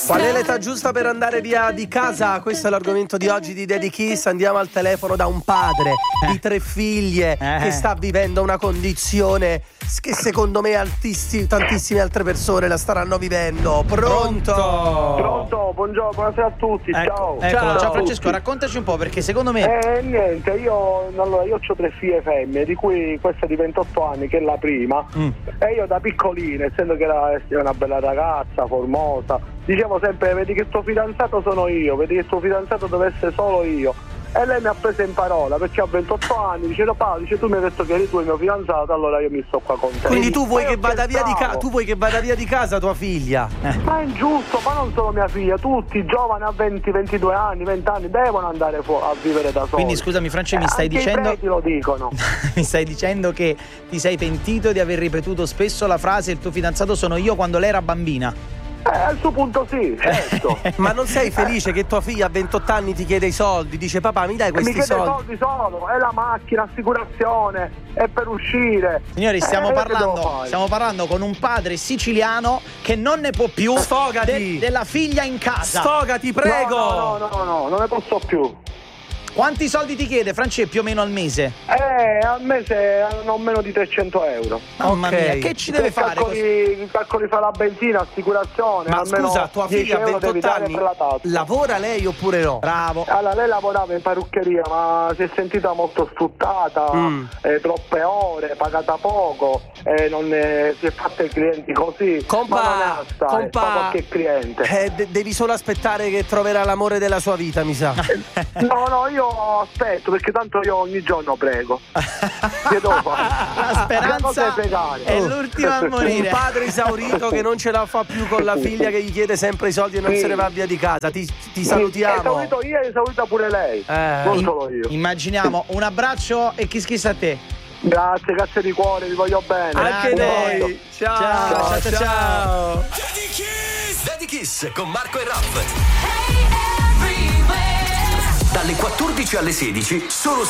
Qual è l'età giusta per andare via di casa? Questo è l'argomento di oggi di Daddy Kiss. Andiamo al telefono da un padre di 3 figlie che sta vivendo una condizione che secondo me tantissime altre persone la staranno vivendo. Pronto, buongiorno, buonasera a tutti. Ciao Francesco, raccontaci un po', perché secondo me niente, io ho 3 figlie femmine, di cui questa di 28 anni che è la prima, e io da piccolina, essendo che era una bella ragazza, formosa, dicevo sempre: vedi che tuo fidanzato sono io, vedi che tuo fidanzato deve essere solo io. E lei mi ha preso in parola perché ho 28 anni, dice: no, Paolo, tu mi hai detto che eri tu il mio fidanzato, allora io mi sto qua con te. Quindi tu vuoi che vada via di casa tua figlia? Ma è ingiusto, ma non solo mia figlia, tutti i giovani a 22 anni, 20 anni devono andare a vivere da soli. Quindi scusami Francesco, mi stai dicendo i preti lo dicono. Mi stai dicendo che ti sei pentito di aver ripetuto spesso la frase: il tuo fidanzato sono io, quando lei era bambina? Al suo punto sì, certo. Ma non sei felice che tua figlia a 28 anni ti chiede i soldi? Dice: papà, mi dai questi soldi? Mi soldi? chiede soldi solo, è la macchina, assicurazione, è per uscire. Signori, stiamo parlando con un padre siciliano che non ne può più. Sfogati! Della figlia in casa. Sfogati, prego! No, non ne posso più. Quanti soldi ti chiede, Francesco, più o meno al mese? Al mese non meno di 300 euro. Mamma mia, che ci deve fare? Calcoli fa la benzina, assicurazione. Ma scusa, tua figlia a 28 anni lavora lei oppure no? Bravo. Allora, lei lavorava in parruccheria, ma si è sentita molto sfruttata, troppe ore, pagata poco, non si è fatta i clienti così. Compa, qualche cliente. Devi solo aspettare che troverà l'amore della sua vita, mi sa. No, io aspetto, perché tanto io ogni giorno prego. Che devo fare? La speranza è l'ultima a morire. Un padre esaurito che non ce la fa più con la figlia che gli chiede sempre i soldi e non se ne va via di casa. Ti salutiamo. Esaurito io e esaurita pure lei. Non solo io. Immaginiamo. Un abbraccio e kiss a te. Grazie di cuore, vi voglio bene. Anche noi. Ciao. Daddy Kiss con Marco e Raff. Dalle 14 alle 16 solo